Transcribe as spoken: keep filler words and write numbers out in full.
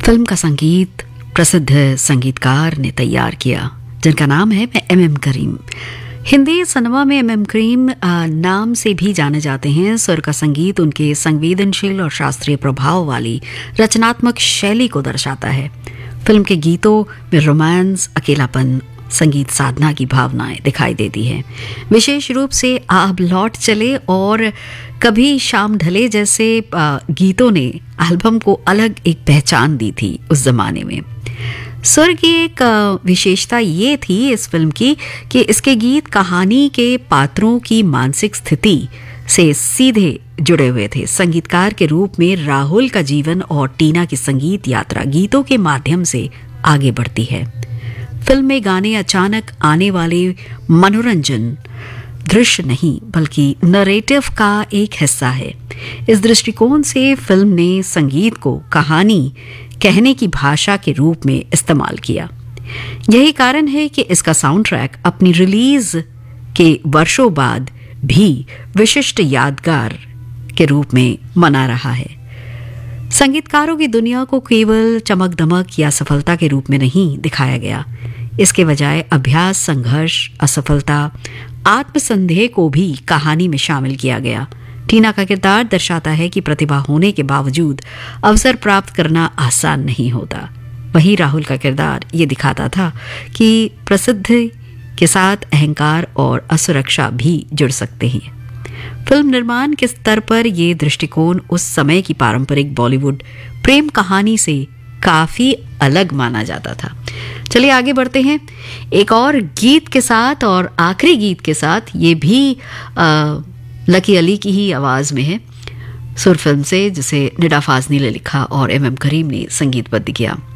Film का संगीत प्रसिद्ध संगीतकार ने तैयार किया जिनका नाम है एम एम करीम। हिंदी सिनेमा में एम एम करीम नाम से भी जाने जाते हैं। सुर का संगीत उनके संवेदनशील और शास्त्रीय प्रभाव वाली रचनात्मक शैली को दर्शाता है। फिल्म के गीतों में रोमांस, अकेलापन, संगीत साधना की भावनाएं दिखाई देती है। विशेष रूप से आप लौट चले और कभी शाम ढले जैसे गीतों ने एल्बम को अलग एक पहचान दी थी उस जमाने में। सुर की एक विशेषता ये थी इस फिल्म की कि इसके गीत कहानी के पात्रों की मानसिक स्थिति से सीधे जुड़े हुए थे। संगीतकार के रूप में राहुल का जीवन और टीना की संगीत यात्रा गीतों के माध्यम से आगे बढ़ती है। फिल्म में गाने अचानक आने वाले मनोरंजन दृश्य नहीं बल्कि नरेटिव का एक हिस्सा है। इस दृष्टिकोण से फिल्म ने संगीत को कहानी कहने की भाषा के रूप में इस्तेमाल किया। यही कारण है कि इसका साउंड ट्रैक अपनी रिलीज के वर्षों बाद भी विशिष्ट यादगार के रूप में मना रहा है। संगीतकारों की दुनिया को केवल चमक दमक या सफलता के रूप में नहीं दिखाया गया। इसके बजाय अभ्यास, संघर्ष, असफलता, आत्मसंदेह को भी कहानी में शामिल किया गया। टीना का किरदार दर्शाता है कि प्रतिभा होने के बावजूद अवसर प्राप्त करना आसान नहीं होता। वहीं राहुल का किरदार ये दिखाता था कि प्रसिद्धि के साथ अहंकार और असुरक्षा भी जुड़ सकते हैं। फिल्म निर्माण के स्तर पर यह दृष्टिकोण उस समय की पारंपरिक बॉलीवुड प्रेम कहानी से काफी अलग माना जाता था। चलिए आगे बढ़ते हैं एक और गीत के साथ, और आखिरी गीत के साथ। ये भी आ, लकी अली की ही आवाज में है, सुर फिल्म से, जिसे निडा फाजनी ने लिखा और एम एम करीम ने संगीतबद्ध किया।